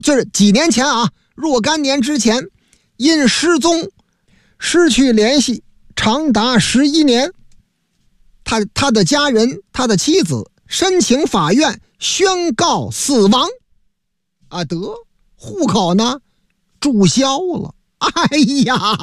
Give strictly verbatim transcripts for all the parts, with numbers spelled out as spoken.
就是几年前啊，若干年之前，因失踪失去联系长达十一年，他他的家人，他的妻子申请法院宣告死亡啊，得户口呢注销了。哎呀，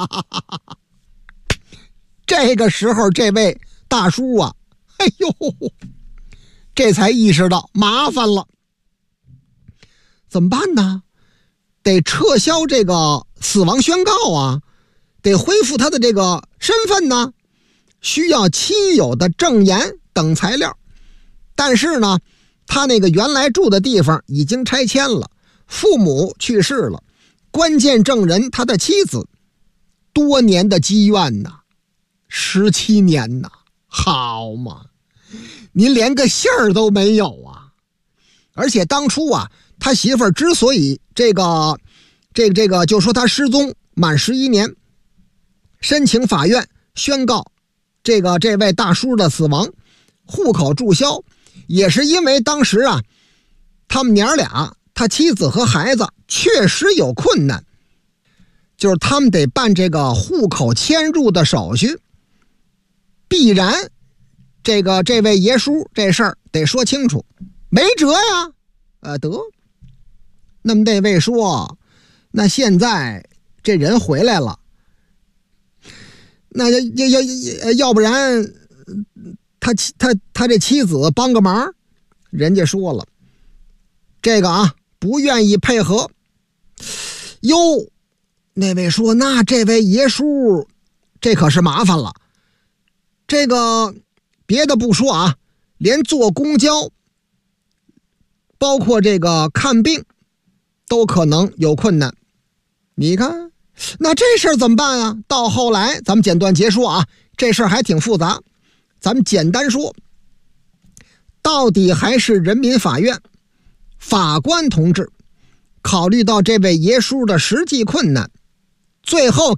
这个时候这位大叔啊，哎呦，这才意识到麻烦了，怎么办呢？得撤销这个死亡宣告啊，得恢复他的这个身份呢，需要亲友的证言等材料。但是呢，他那个原来住的地方已经拆迁了，父母去世了，关键证人他的妻子多年的积怨呐，十七年呐，好嘛，您连个信儿都没有啊！而且当初啊，他媳妇儿之所以这个这个这个就说他失踪满十一年，申请法院宣告这个这位大叔的死亡，户口注销，也是因为当时啊，他们娘俩，他妻子和孩子确实有困难，就是他们得办这个户口迁入的手续，必然这个这位爷叔这事儿得说清楚，没辙呀。呃，得，那么这位说，那现在这人回来了，那要要要要不然他他他这妻子帮个忙，人家说了，这个啊不愿意配合。哟，那位说，那这位爷叔这可是麻烦了，这个别的不说啊，连坐公交包括这个看病都可能有困难。你看那这事儿怎么办啊？到后来咱们简短结束啊，这事儿还挺复杂，咱们简单说，到底还是人民法院法官同志考虑到这位爷叔的实际困难，最后